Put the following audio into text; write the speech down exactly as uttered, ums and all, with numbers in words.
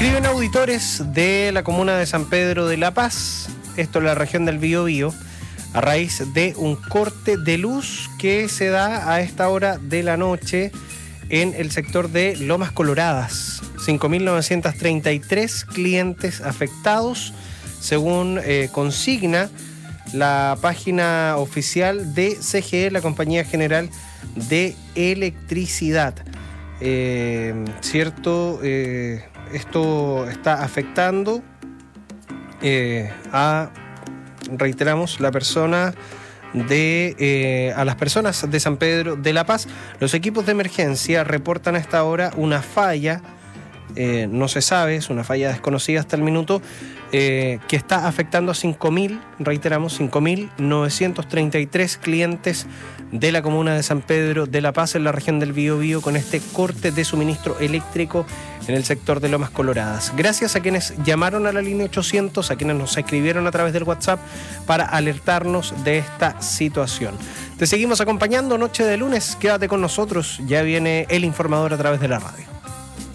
Escriben auditores de la comuna de San Pedro de la Paz, esto en la región del Biobío, a raíz de un corte de luz que se da a esta hora de la noche en el sector de Lomas Coloradas. cinco mil novecientos treinta y tres clientes afectados, según eh, consigna la página oficial de C G E, la Compañía General de Electricidad. Eh, cierto, eh, esto está afectando eh, a, reiteramos, la persona de eh, a las personas de San Pedro de la Paz. Los equipos de emergencia reportan a esta hora una falla, eh, no se sabe, es una falla desconocida hasta el minuto, eh, que está afectando a cinco mil, reiteramos, cinco mil novecientos treinta y tres clientes de la comuna de San Pedro de la Paz en la región del Biobío con este corte de suministro eléctrico en el sector de Lomas Coloradas. Gracias a quienes llamaron a la línea ochocientos, a quienes nos escribieron a través del WhatsApp para alertarnos de esta situación. Te seguimos acompañando noche de lunes, quédate con nosotros, ya viene el informador a través de la radio.